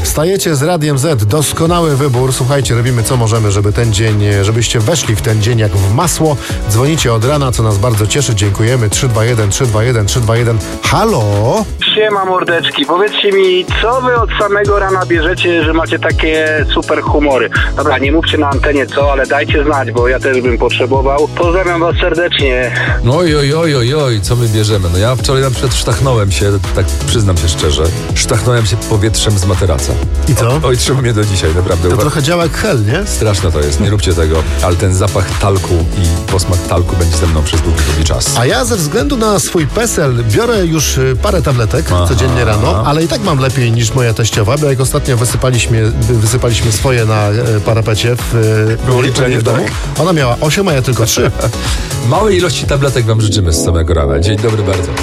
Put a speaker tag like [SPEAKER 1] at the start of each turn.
[SPEAKER 1] Wstajecie z Radiem Z, doskonały wybór. Słuchajcie, robimy co możemy, żeby ten dzień, żebyście weszli w ten dzień jak w masło. Dzwonicie od rana, co nas bardzo cieszy. Dziękujemy. 321 321 321. Halo?
[SPEAKER 2] Siema mordeczki, powiedzcie mi, co wy od samego rana bierzecie, że macie takie super humory? Dobra, nie mówcie na antenie co, ale dajcie znać, bo ja też bym potrzebował. Pozdrawiam was serdecznie.
[SPEAKER 3] Oj, co my bierzemy? No ja wczoraj na przykład sztachnąłem się, tak przyznam się szczerze, sztachnąłem się powietrzem z materaca.
[SPEAKER 1] I co?
[SPEAKER 3] Oj, trzyma mnie do dzisiaj, naprawdę.
[SPEAKER 1] To trochę działa jak hel, nie?
[SPEAKER 3] Straszne to jest, nie róbcie tego, ale ten zapach talku i posmak talku będzie ze mną przez długi czas.
[SPEAKER 1] A ja ze względu na swój PESEL biorę już parę tabletek codziennie rano, ale i tak mam lepiej niż moja teściowa, bo jak ostatnio wysypaliśmy swoje na parapecie
[SPEAKER 3] Było liczenie
[SPEAKER 1] w domu.
[SPEAKER 3] tak?
[SPEAKER 1] Ona miała 8, a ja tylko 3.
[SPEAKER 3] Małej ilości tabletek wam życzymy z samego rana. Dzień dobry bardzo.